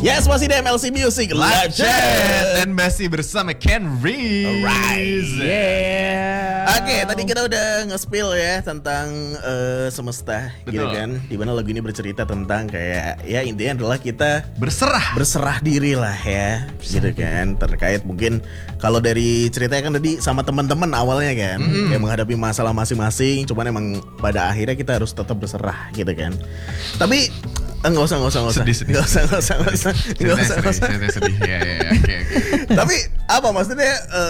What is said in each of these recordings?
Yes, masih di MLC Music Live Chat. Dan masih bersama Ken Reese. Alright. Yeah. Oke, tadi kita udah nge-spill ya tentang semesta. Gitu Betul. kan. Dimana lagu ini bercerita tentang kayak, ya intinya adalah kita Berserah diri lah ya. Gitu kan. Terkait mungkin kalau dari ceritanya kan tadi sama teman-teman awalnya kan, kayak menghadapi masalah masing-masing. Cuman emang pada akhirnya kita harus tetap berserah gitu kan. Tapi nggak usah. Sedih. Nggak usah. Ceritanya sedih. Ya, oke. Tapi apa maksudnya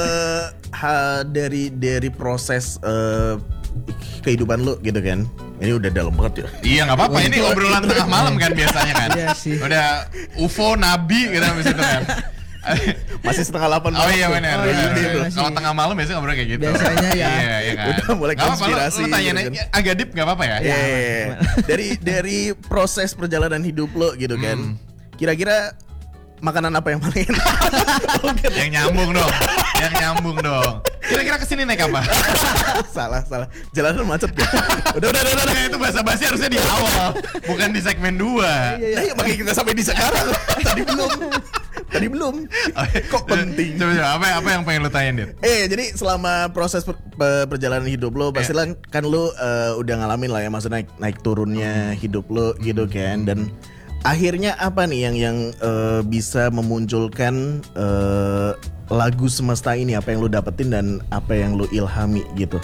dari proses kehidupan lu gitu kan? Ini udah dalam banget ya. Iya nggak apa-apa, ini obrolan tengah malam kan biasanya kan. Iya sih. Udah UFO Nabi gitu habis itu kan. Masih setengah 8 Oh iya benar. Oh, iya, benar. masih. Kalau tengah malam biasanya ngobrol kayak gitu. Biasanya ya. Iya kan. Udah mulai Nggak apa-apa, konspirasi lu tanya gitu kan. agak deep nggak apa-apa ya. Iya. Dari proses perjalanan hidup lo gitu kan. Kira-kira makanan apa yang paling enak? Yang nyambung dong. Kira-kira kesini naik apa? salah. Jalanan macet ya. Udah. Itu bahasa basi harusnya di awal, bukan di segmen 2. Iya, makanya kita sampai di sekarang. Tadi belum. Kok penting? Coba apa yang pengen lu tanyain, Dit? Jadi selama proses perjalanan hidup lo pasti kan lo udah ngalamin lah ya, maksudnya naik turunnya hidup lo gitu kan. Dan akhirnya apa nih yang bisa memunculkan lagu semesta ini? Apa yang lo dapetin dan apa yang lo ilhami gitu?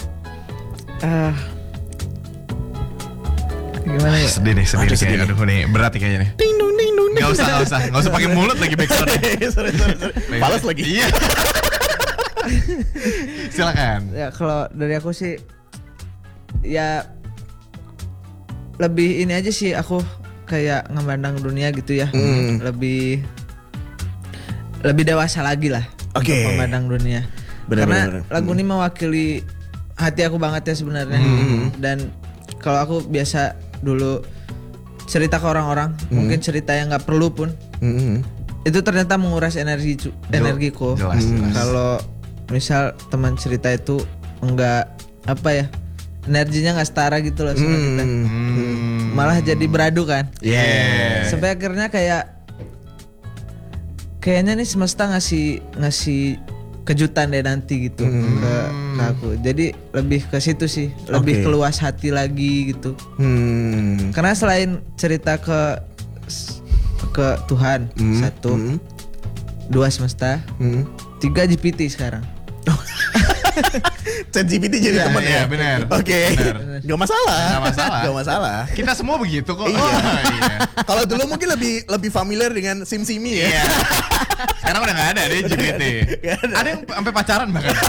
Gimana ya? Sedih nih sedih. Aduh nih berat nih kayaknya nih. Ding dong. Gak usah pakai mulut lagi backsound. sorry. Balas lagi. Iya. Silakan. Ya kalau dari aku sih ya lebih ini aja sih, aku kayak ngemandang dunia gitu ya. Lebih dewasa lagi lah. Oke. Untuk memandang dunia. Benar. Karena lagu ini mewakili hati aku banget ya sebenarnya. Dan kalau aku biasa dulu cerita ke orang-orang, mungkin cerita yang nggak perlu pun, itu ternyata menguras energiku. Jelas. Kalau misal teman cerita itu enggak apa ya, energinya nggak setara gitu loh sama kita, malah jadi beradu kan. Yeah. Sampai akhirnya kayaknya nih semesta ngasih kejutan deh nanti gitu ke aku. Jadi lebih ke situ sih, lebih Oke. keluas hati lagi gitu. Karena selain cerita ke Tuhan, satu, dua semesta, tiga GPT sekarang. ChatGPT jadi teman ya. Iya, benar. Oke. Benar. Gak masalah. Nggak masalah. Kita semua begitu kok. Iya. Iya. Kalau dulu mungkin lebih familiar dengan SimSimi ya. Iya. Sekarang udah nggak ada deh GPT. Nggak ada. Ada yang sampai pacaran bahkan.